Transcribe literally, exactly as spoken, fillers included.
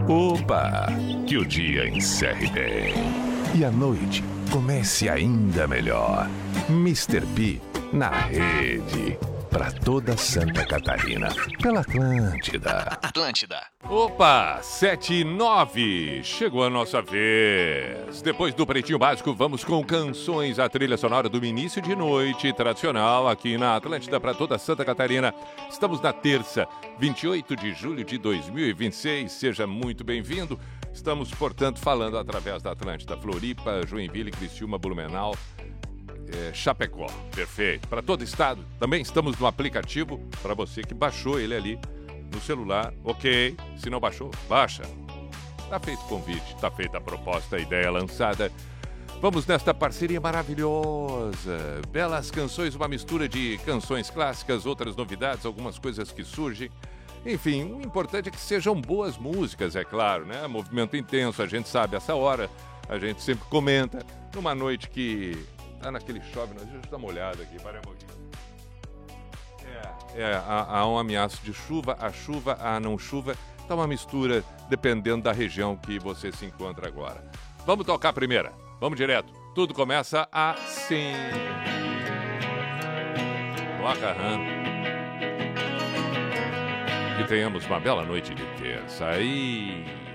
Opa! Que o dia encerre bem. E a noite comece ainda melhor. mister P na rede. Pra toda Santa Catarina. Pela Atlântida. Atlântida. Opa! sete e nove. Chegou a nossa vez. Depois do Pretinho Básico, vamos com canções, a trilha sonora do início de noite tradicional aqui na Atlântida para toda Santa Catarina. Estamos na terça, vinte e oito de julho de dois mil e vinte e seis. Seja muito bem-vindo. Estamos, portanto, falando através da Atlântida, Floripa, Joinville, Criciúma, Blumenau, É, Chapecó, perfeito. Para todo estado, também estamos no aplicativo, para você que baixou ele ali no celular, ok. Se não baixou, baixa. Tá feito o convite, tá feita a proposta, a ideia lançada. Vamos nesta parceria maravilhosa. Belas canções, uma mistura de canções clássicas, outras novidades, algumas coisas que surgem. Enfim, o importante é que sejam boas músicas, é claro, né? Movimento intenso, a gente sabe essa hora, a gente sempre comenta. Numa noite que tá naquele chove, deixa eu dar uma olhada aqui, para um pouquinho. É, é há, há um ameaço de chuva, a chuva, a não chuva, tá uma mistura dependendo da região que você se encontra agora. Vamos tocar a primeira, vamos direto. Tudo começa assim. Toca, hã? Que tenhamos uma bela noite de terça. Aí...